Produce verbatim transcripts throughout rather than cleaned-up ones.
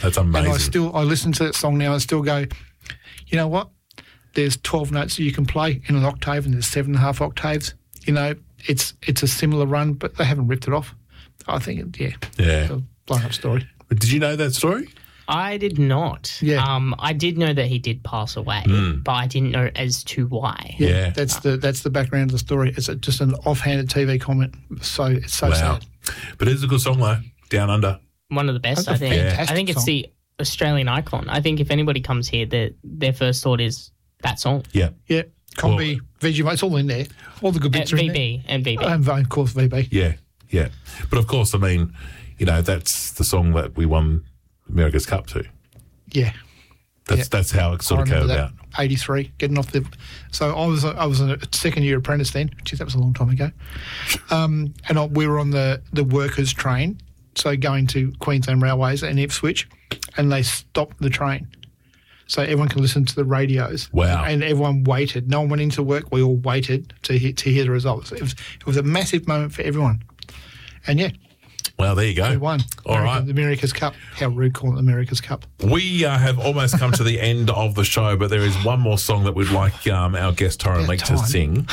That's amazing. And I still, I listen to that song now and still go, you know what? There's twelve notes that you can play in an octave and there's seven and a half octaves. You know, it's it's a similar run, but they haven't ripped it off. I think, yeah. Yeah. It's a blown-up story. But did you know that story? I did not. Yeah. Um, I did know that he did pass away, Mm. but I didn't know as to why. Yeah, Yeah. That's the that's the background of the story. It's a, just an offhanded T V comment. So it's so Wow. sad. But it's a good song, though. Down Under. One of the best, That's I a think. fantastic I think it's song. the Australian icon. I think if anybody comes here, their their first thought is that song. Yeah. Yeah, Combi, Vegemite, it's all in there. All the good Uh, bits are in V B and V B. there. And of course V B. Yeah. Yeah. But, of course, I mean, you know, that's the song that we won America's Cup to. Yeah. That's Yeah. that's how it sort I of came remember about. that. eighty-three, getting off the. So I was a, I was a second year apprentice then. Geez, that was a long time ago. Um, and I, we were on the the workers' train, so going to Queensland Railways and Ipswich, and they stopped the train, so everyone can listen to the radios. Wow. And everyone waited. No one went into work. We all waited to hear, to hear the results. It was it was a massive moment for everyone. And yeah, Well, there you go. we won. All America, right. the America's Cup. How rude calling it the America's Cup. We uh, have almost come to the end of the show, but there is one more song that we'd like um, our guest Torrin About Leek to time. sing.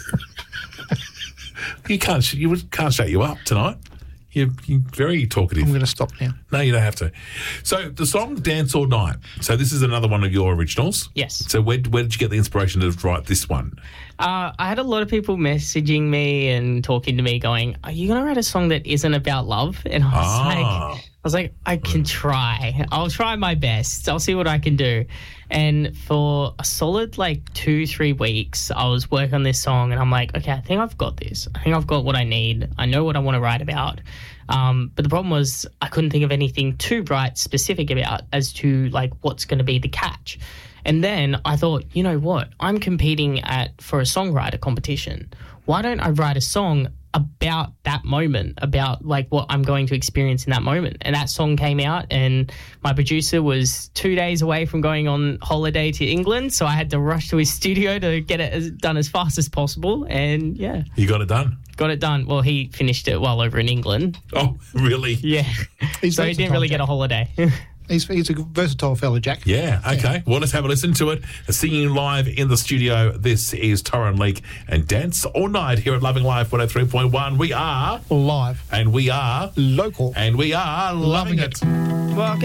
you can't sh- you can't shut you up tonight. You're, you're very talkative. I'm going to stop now. No, you don't have to. So the song Dance All Night. So this is another one of your originals. Yes. So where, where did you get the inspiration to write this one? Uh, I had a lot of people messaging me and talking to me going, are you going to write a song that isn't about love? And I was Ah. like, I was like, I can try. I'll try my best. I'll see what I can do. And for a solid like two, three weeks, I was working on this song and I'm like, okay, I think I've got this. I think I've got what I need. I know what I want to write about. Um, but the problem was I couldn't think of anything to write specific about as to like what's going to be the catch. And then I thought, you know what? I'm competing at for a songwriter competition. Why don't I write a song about that moment, about like what I'm going to experience in that moment? And that song came out and my producer was two days away from going on holiday to England. So I had to rush to his studio to get it as, done as fast as possible. And yeah, You got it done. got it done. Well, he finished it while over in England. Oh, really? Yeah. He's So he didn't versatile, really get Jack. a holiday. He's, he's a versatile fella, Jack. Yeah, okay. Well, let's have a listen to it. Singing live in the studio, this is Torrin Leek and Dance All Night here at Loving Life one oh three point one. We are, Live. and we are, Local. and we are loving, Loving it. it. Well,